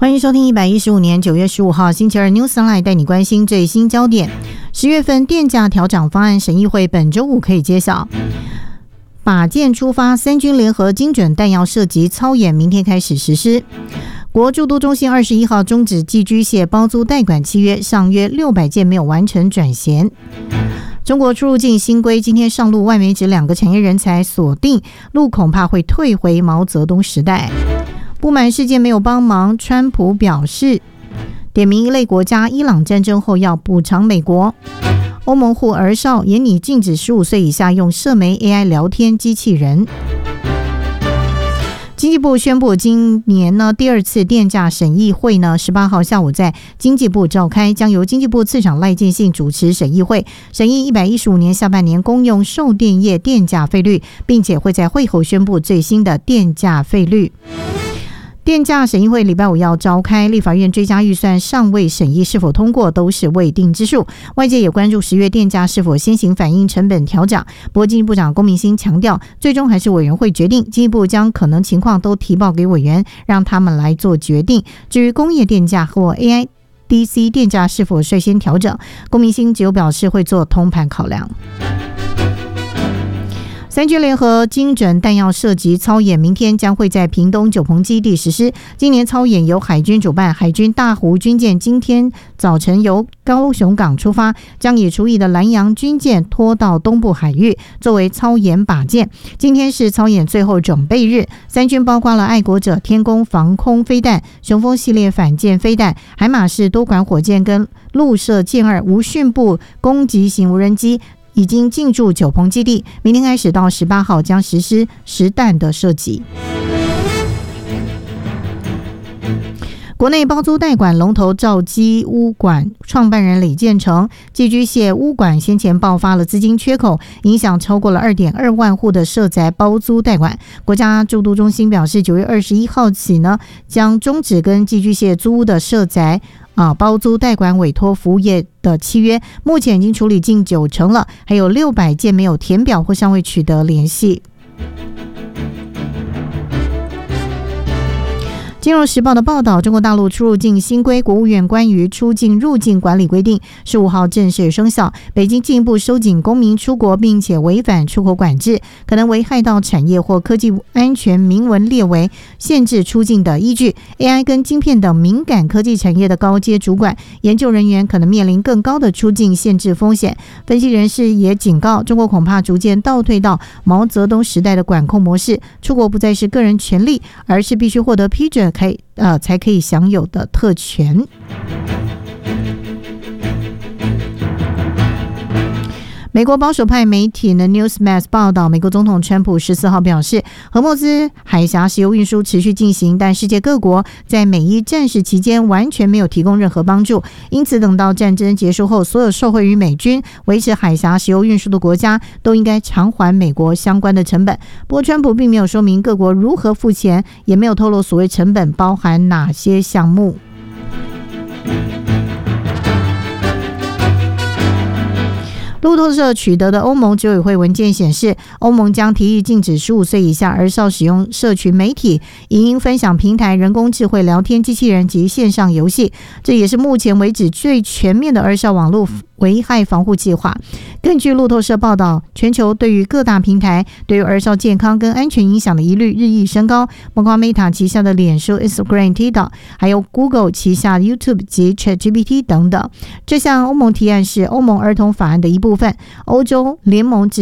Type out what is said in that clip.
欢迎收听115年9月15号星期二 Newsline 带你关心最新焦点。10月份电价调涨方案审议会本周五可以揭晓。靶舰出发，三军联合精准弹药射击操演明天开始实施。国驻都中心21号终止寄居蟹包租代管契约，上约600件没有完成转衔。中国出入境新规今天上路，外媒指2个产业人才锁定，路恐怕会退回毛泽东时代。不满事件没有帮忙，川普表示点名一类国家，伊朗战争后要补偿美国。欧盟护儿少，严拟禁止15岁以下用社媒 AI 聊天机器人。经济部宣布，今年第二次电价审议会18号下午在经济部召开，将由经济部次长赖建信主持审议会，审议115年下半年公用售电业电价费率，并且会在会后宣布最新的电价费率。电价审议会礼拜五要召开，立法院追加预算尚未审议，是否通过都是未定之数。外界也关注10月电价是否先行反映成本调涨，不过经济部长龚明鑫强调，最终还是委员会决定，经济部将可能情况都提报给委员，让他们来做决定。至于工业电价或 AIDC 电价是否率先调整，龚明鑫只有表示会做通盘考量。三军联合精准弹药射击操演明天将会在屏东九鹏基地实施。今年操演由海军主办，海军大湖军舰今天早晨由高雄港出发，将以除役的兰阳军舰拖到东部海域，作为操演靶舰。今天是操演最后准备日，三军包括了爱国者天弓防空飞弹、雄风系列反舰飞弹、海马式多管火箭跟陆射舰2无讯部攻击型无人机已经进驻九鹏基地，明天开始到18号将实施实弹的射击。国内包租代管龙头兆基屋管创办人李建成，寄居蟹屋管先前爆发了资金缺口，影响超过了 2.2 万户的社宅包租代管。国家住都中心表示，9月21号起将终止跟寄居蟹租屋的社宅包租代管委托服务业的契约，目前已经处理近90%了，还有600件没有填表或尚未取得联系。金融时报的报道，中国大陆出入境新规，国务院关于出境入境管理规定15号正式生效。北京进一步收紧公民出国并且违反出口管制，可能危害到产业或科技安全，明文列为限制出境的依据。AI 跟晶片等敏感科技产业的高阶主管、研究人员可能面临更高的出境限制风险。分析人士也警告，中国恐怕逐渐倒退到毛泽东时代的管控模式，出国不再是个人权利，而是必须获得批准才可以享有的特权。美国保守派媒体的 Newsmax 报道，美国总统川普14号表示，荷默兹海峡石油运输持续进行，但世界各国在美伊战事期间完全没有提供任何帮助，因此等到战争结束后，所有受惠于美军维持海峡石油运输的国家都应该偿还美国相关的成本。不过川普并没有说明各国如何付钱，也没有透露所谓成本包含哪些项目。路透社取得的欧盟执委会文件显示，欧盟将提议禁止15岁以下儿少使用社群媒体、影音分享平台、人工智慧聊天机器人及线上游戏。这也是目前为止最全面的儿少网络危害防护计划。根据路透社报道，全球对于各大平台对于儿少健康跟安全影响的疑虑日益升高，包括 Meta 旗下的脸书、Instagram、TikTok， 还有 Google 旗下的 YouTube 及 ChatGPT 等等。这项欧盟提案是欧盟儿童法案的一部分，欧洲联盟